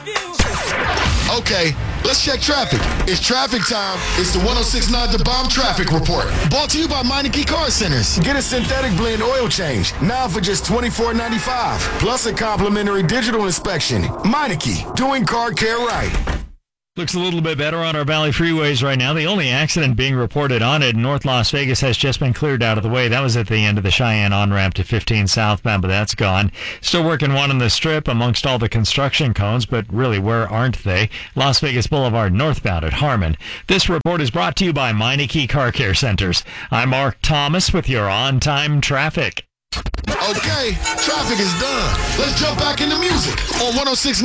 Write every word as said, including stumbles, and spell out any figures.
Okay, let's check traffic. It's traffic time. It's the one oh six point nine The Bomb Traffic Report. Brought to you by Meineke Car Centers. Get a synthetic blend oil change now for just twenty-four ninety-five, plus a complimentary digital inspection. Meineke, doing car care right. Looks a little bit better on our Valley freeways right now. The only accident being reported on it in North Las Vegas has just been cleared out of the way. That was at the end of the Cheyenne on-ramp to fifteen southbound, but that's gone. Still working one on the Strip amongst all the construction cones, but really, where aren't they? Las Vegas Boulevard northbound at Harmon. This report is brought to you by Meineke Car Care Centers. I'm Mark Thomas with your on-time traffic. Okay, traffic is done. Let's jump back into music on one oh six point nine